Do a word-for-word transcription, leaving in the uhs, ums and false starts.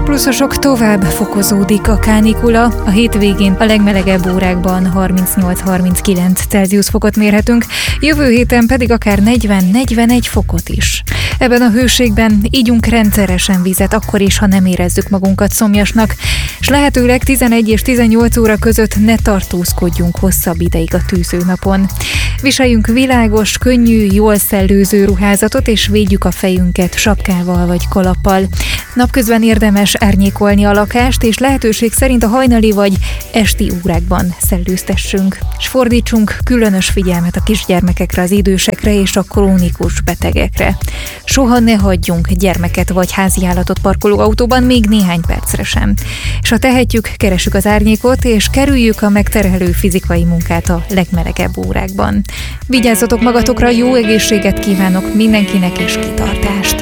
pluszosok, tovább fokozódik a kánikula. A hétvégén a legmelegebb órákban harmincnyolc-harminckilenc Celsius fokot mérhetünk, jövő héten pedig akár negyven-negyvenegy fokot is. Ebben a hőségben ígyunk rendszeresen vizet, akkor is, ha nem érezzük magunkat szomjasnak, és lehetőleg tizenegy és tizennyolc óra között ne tartózkodjunk hosszabb ideig a tűzőnapon. Viseljünk világos, könnyű, jól szellőző ruházatot, és védjük a fejünket sapkával vagy kalappal. Napközben érdemes árnyékolni a lakást, és lehetőség szerint a hajnali vagy esti órákban szellőztessünk. És fordítsunk különös figyelmet a kisgyermekekre, az idősekre és a krónikus betegekre. Soha ne hagyjunk gyermeket vagy háziállatot parkolóautóban még néhány percre sem. És ha tehetjük, keressük az árnyékot, és kerüljük a megterhelő fizikai munkát a legmelegebb órákban. Vigyázzatok magatokra, jó egészséget kívánok mindenkinek és kitartást!